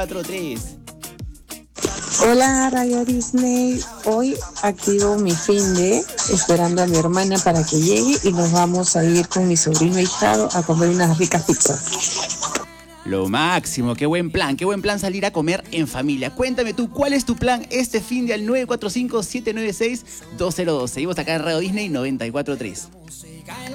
4-3. Hola Radio Disney, hoy activo mi finde esperando a mi hermana para que llegue y nos vamos a ir con mi sobrino hijado a comer unas ricas pizzas. Lo máximo, qué buen plan salir a comer en familia. Cuéntame tú, ¿cuál es tu plan este fin de al 945-796-2012? Seguimos acá en Radio Disney 94.3.